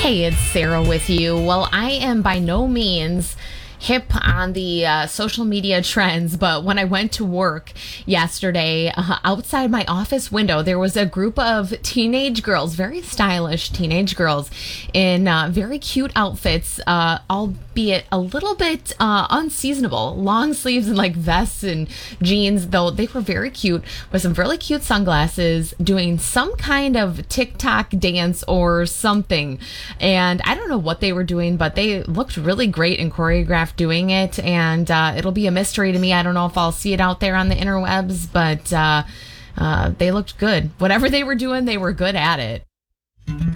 Hey, it's Sarah with you. Well, I am by no means hip on the social media trends, but when I went to work yesterday, outside my office window, there was a group of teenage girls, very stylish teenage girls, in very cute outfits, albeit a little bit unseasonable. Long sleeves and like vests and jeans, though they were very cute, with some really cute sunglasses, doing some kind of TikTok dance or something. And I don't know what they were doing, but they looked really great and choreographed doing it, and it'll be a mystery to me. I don't know if I'll see it out there on the interwebs, but they looked good. Whatever they were doing, they were good at it.